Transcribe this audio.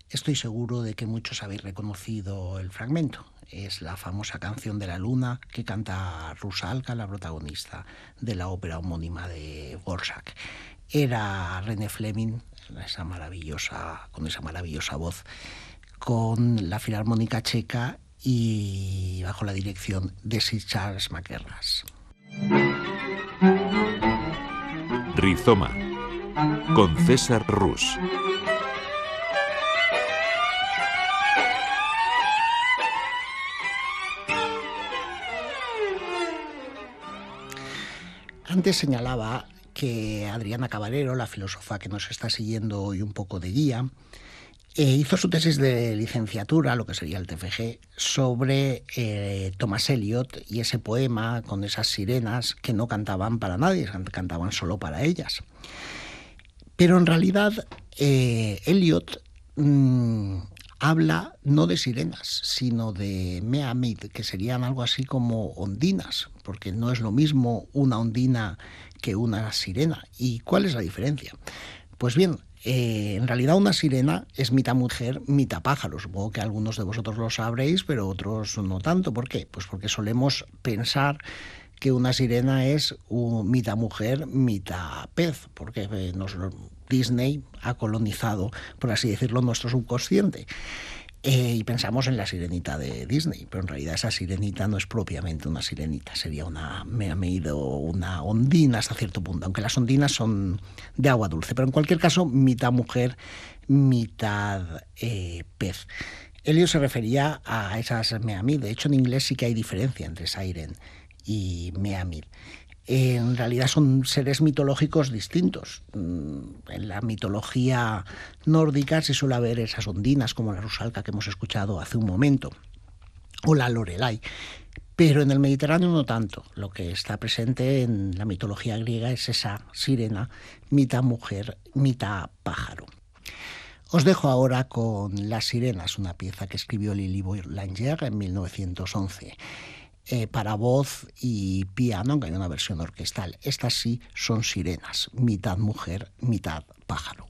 Estoy seguro de que muchos habéis reconocido el fragmento. Es la famosa canción de la luna que canta Rusalka, la protagonista de la ópera homónima de Dvořák. Era René Fleming, con esa maravillosa voz, con la Filarmónica Checa y bajo la dirección de Sir Charles Mackerras. Rizoma, con César Rus. Antes señalaba que Adriana Caballero, la filósofa que nos está siguiendo hoy un poco de guía, hizo su tesis de licenciatura, lo que sería el TFG, sobre Thomas Eliot y ese poema con esas sirenas que no cantaban para nadie, cantaban solo para ellas. Pero en realidad Eliot habla no de sirenas, sino de Meamid, que serían algo así como ondinas, porque no es lo mismo una ondina que una sirena. ¿Y cuál es la diferencia? Pues bien, en realidad una sirena es mitad mujer, mitad pájaro. Supongo que algunos de vosotros lo sabréis, pero otros no tanto. ¿Por qué? Pues porque solemos pensar que una sirena es mitad mujer, mitad pez, porque Disney ha colonizado, por así decirlo, nuestro subconsciente. Y pensamos en la sirenita de Disney, pero en realidad esa sirenita no es propiamente una sirenita, sería una ondina hasta cierto punto, aunque las ondinas son de agua dulce, pero en cualquier caso mitad mujer, mitad pez. Eliot se refería a esas Meamid. De hecho, en inglés sí que hay diferencia entre siren y Meamid. En realidad son seres mitológicos distintos. En la mitología nórdica se suele ver esas ondinas como la Rusalka que hemos escuchado hace un momento, o la Lorelai, pero en el Mediterráneo no tanto. Lo que está presente en la mitología griega es esa sirena, mitad mujer, mitad pájaro. Os dejo ahora con Las sirenas, una pieza que escribió Lili Boulanger en 1911. Para voz y piano, aunque hay una versión orquestal. Estas sí son sirenas, mitad mujer, mitad pájaro.